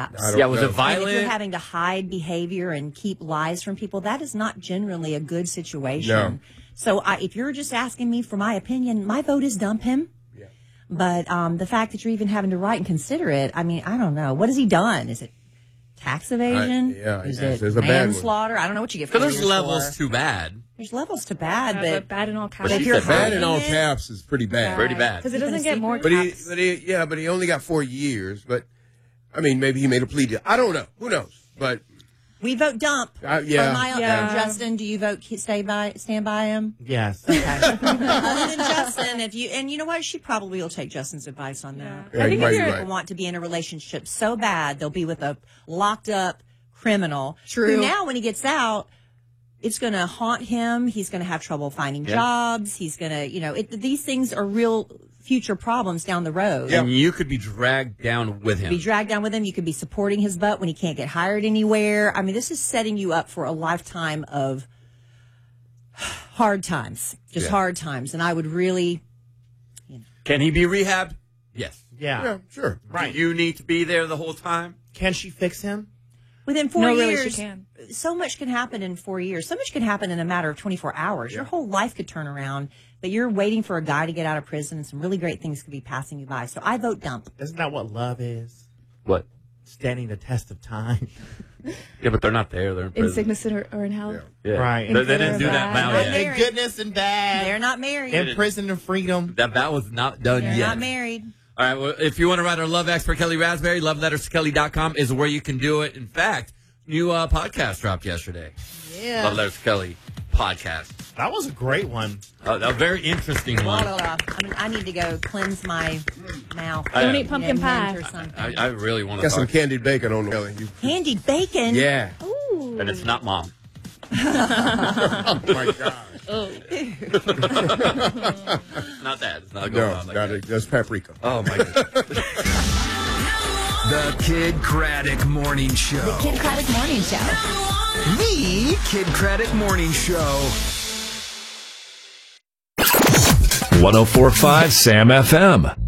perhaps. Yeah, was it And violent? if you're having to hide behavior and keep lies from people, that is not generally a good situation. No. So if you're just asking me for my opinion, my vote is dump him. Yeah. But the fact that you're even having to write and consider it, I mean, I don't know. What has he done? Is it tax evasion? Is it a bad one. manslaughter? I don't know what you get. 'Cause 4 there's years levels for. to bad. There's levels to bad, Yeah, but bad in all caps. if you're Bad in all hiding it- caps is pretty bad. Pretty bad. Because it Keeping doesn't a get more secret? But he only got 4 years. But I mean, maybe he made a plea deal. I don't know. Who knows? But We vote dump. Yeah. For my, Yeah. Justin, do you vote stand by him? Yes. Okay. Other than Justin, and you know what, she probably will take Justin's advice on that. Yeah, you might be People right. want to be in a relationship so bad they'll be with a locked up criminal. True. Who now, when he gets out, it's going to haunt him. He's going to have trouble finding jobs. He's going to, these things are real future problems down the road. And you could be dragged down with him. Be dragged down with him. You could be supporting his butt when he can't get hired anywhere. I mean, this is setting you up for a lifetime of hard times, hard times. And I would really, Can he be rehabbed? Yes. Yeah. Yeah, sure. Right. Do you need to be there the whole time? Can she fix him? within 4 No, years, really, she can. so much can happen in 4 years. So much can happen in a matter of 24 hours. Your whole life could turn around, but you're waiting for a guy to get out of prison, and some really great things could be passing you by. So I vote dump. Isn't that what love is? What? Standing the test of time. Yeah, but they're not there. They're in In prison. sickness or in hell. Yeah. Right. They didn't do that vow They're yet. married. And goodness and bad. They're not married. In prison and freedom. That vow was not done They're yet. not married. All right, well, if you want to write our love expert, Kelly Raspberry, loveletterskelly.com is where you can do it. In fact, new podcast dropped yesterday. Yeah. Love Letters to Kelly podcast. That was a great one. A very interesting one. I need to go cleanse my mouth. Don't eat pumpkin pie. Or something. I really want to Got some talk. candied bacon on the belly. Candied bacon? Yeah. Ooh. And it's not mom. Oh, my God. Not that. It's not going on like that. That's paprika. Oh, my God. The Kid Craddock Morning Show. Kid Craddock Morning Show. The Kid Craddock Morning Show. 104.5 Sam FM.